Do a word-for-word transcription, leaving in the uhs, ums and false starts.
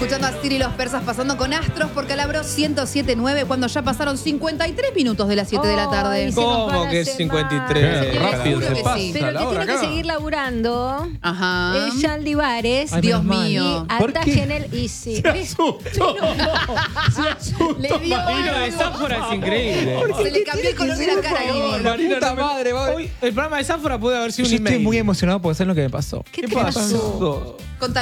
escuchando a Siri y los persas pasando con Astros por Calabro ciento siete punto nueve cuando ya pasaron cincuenta y tres minutos de las siete de la tarde. Ay, se nos va ¿Cómo la que es semana. cincuenta y tres? Qué Rápido rápido se que pasa sí. Pero el la que hora tiene que acá. seguir laburando Ajá. es Jean Libares. Ay, Dios menos mal. mío. Y ¿Por ataje qué? en el Easy. Se asustó. Se asustó. Le dio Marina de Zánfora es increíble. Se le cambió el color de la cara. Guille. La puta madre, va. Hoy el programa de Zánfora puede haber sido Yo un estoy email. muy emocionado por saber lo que me pasó. ¿Qué ¿Qué te pasó? pasó? Contá.